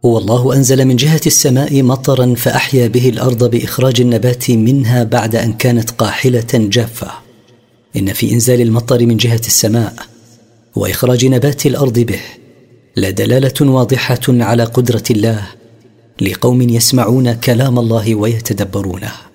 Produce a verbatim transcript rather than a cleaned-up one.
هو الله أنزل من جهة السماء مطرا فأحيا به الأرض بإخراج النبات منها بعد أن كانت قاحلة جافة. إن في إنزال المطر من جهة السماء وإخراج نبات الأرض به لدلالة واضحة على قدرة الله لقوم يسمعون كلام الله ويتدبرونه.